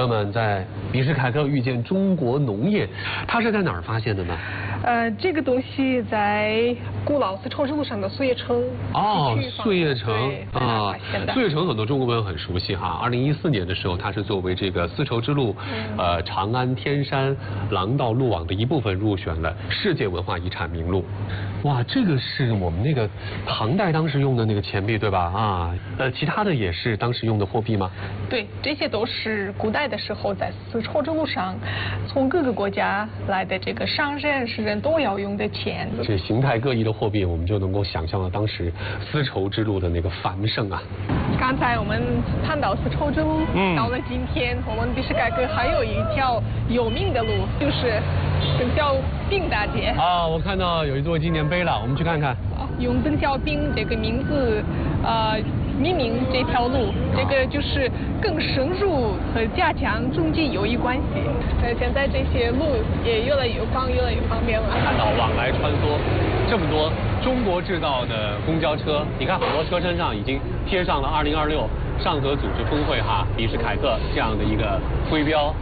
友们在比什凯克遇见中国农业，它是在哪儿发现的呢？ 这个东西在古老丝绸之路上的岁月城。 哦，岁月城啊，岁月城很多中国朋友很熟悉哈。2014年的时候，它是作为这个丝绸之路，长安、天山、廊道路网的一部分入选了世界文化遗产名录。哇，这个是我们那个唐代当时用的那个钱币对吧？啊，其他的也是当时用的货币吗？ 对，这些都是古代的时候在丝绸之路上从各个国家来的这个商人、士人都要用的钱。 这形态各异的货币，我们就能够想象到当时丝绸之路的那个繁盛啊。 刚才我们谈到丝绸之路，到了今天，我们比什凯克还有一条有名的路，就是邓小平大街。 啊，我看到有一座纪念碑了，我们去看看。 用邓小平这个名字，命名这条路，这个就是更深入和加强中际友谊关系。现在这些路也越来越宽，越来越方便了。 看到往来穿梭这么多中国制造的公交车，你看好多车身上已经贴上了2026上合组织峰会比什凯克这样的一个徽标。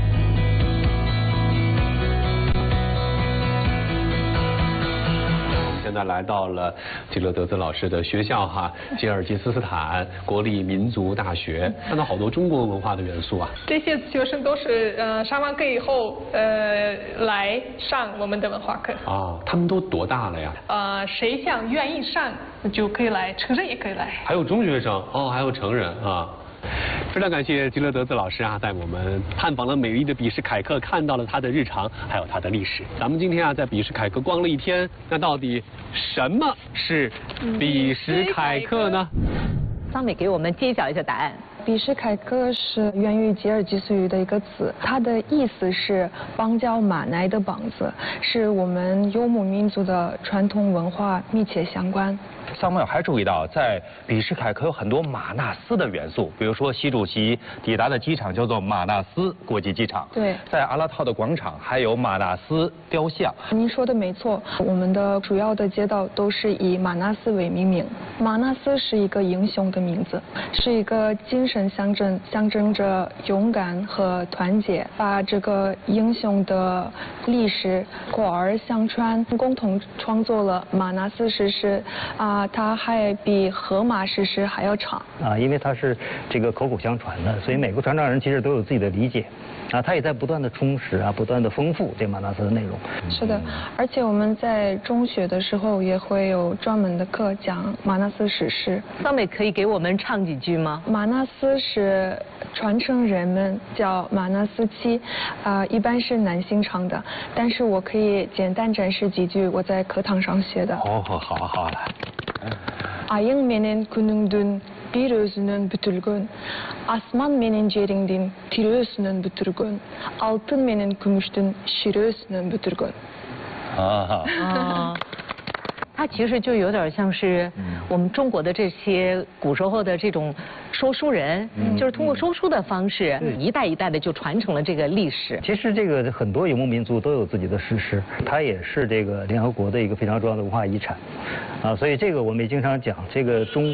现在来到了吉勒德兹老师的学校吉尔吉斯斯坦国立民族大学，看到好多中国文化的元素啊。 这些学生都是上完课以后来上我们的文化课。啊， 他们都多大了呀？ 谁愿意上就可以来，成人也可以来。 还有中学生还有成人啊。非常感谢吉勒德兹老师带我们探访了美丽的比什凯克，看到了它的日常，还有它的历史。咱们今天在比什凯克逛了一天，那到底什么是比什凯克呢？ 桑美给我们揭晓一下答案。 比什凯克是源于吉尔吉斯语的一个词，它的意思是邦交马奶的膀子，是我们游牧民族的传统文化密切相关。 桑梅尔还注意到，在比什凯克有很多马纳斯的元素，比如说习主席抵达的机场叫做马纳斯国际机场。 对， 在阿拉套的广场还有马纳斯雕像。 您说的没错，我们的主要的街道都是以马纳斯为命名。马纳斯是一个英雄的名字，是一个精神象征着勇敢和团结，把这个英雄的历史口耳相传，共同创作了马纳斯史诗它还比荷马史诗还要长因为它是这个口口相传的，所以每个传唱人其实都有自己的理解他也在不断的充实不断的丰富这马纳斯的内容。 是的，而且我们在中学的时候也会有专门的课讲马纳斯史诗。 桑美可以给我们唱几句吗？ 马纳斯是传承人们叫马纳斯七一般是男性唱的，但是我可以简单展示几句我在课堂上写的。 好来。 Ayın menen күнүңдүн bir özүнөн бүтүлгөн, асман менен жериңдин тирөөсүнөн бүтүргөн, алтын менен күмүштүн ширөөсүнөн бүтүргөн。 它其实就有点像是我们中国的这些古时候的这种说书人，就是通过说书的方式，一代一代的就传承了这个历史。 其实这个很多游牧民族都有自己的史诗，它也是这个联合国的一个非常重要的文化遗产所以这个我们也经常讲，这个中